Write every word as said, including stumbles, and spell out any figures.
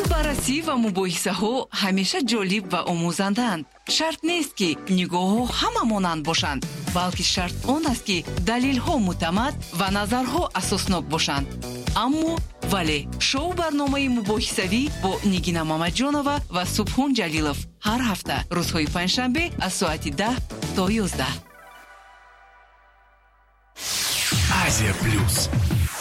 بحث و بررسی و مباحثه‌ها همیشه جالب و آموزندند. شرط نیست که نگاه‌ها همه مانند باشند، بلکه شرط آن است که دلیل‌ها معتمد و نظرها اساسناک باشند. اما ولی شو برنامه مباحثوی با نگینا مامدجانова و سبحان جلیلов هر هفته روزهای پنجشنبه از ساعت ده تا یازده. Азия плюс.